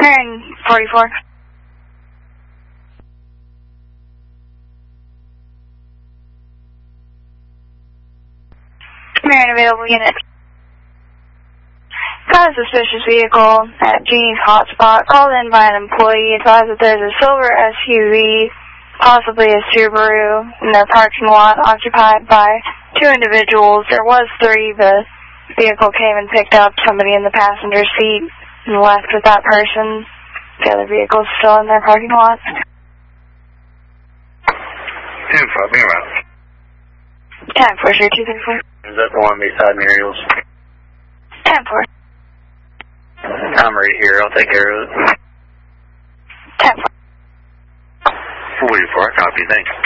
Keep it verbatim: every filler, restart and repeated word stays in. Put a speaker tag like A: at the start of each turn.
A: Marion forty-four. Marion available unit. Got a suspicious vehicle at Genie's hotspot. Called in by an employee. Advised that there's a silver S U V, possibly a Subaru, in their parking lot occupied by two individuals. There was three. The vehicle came and picked up somebody in the passenger seat and left with that person. The other vehicle's still in their parking lot.
B: ten four, be around.
A: ten four, sure, two three four.
B: Is that the one beside Muriel's?
A: ten four.
B: I'm right here. I'll take care of it.
A: ten four.
B: forty-four, copy. Thanks.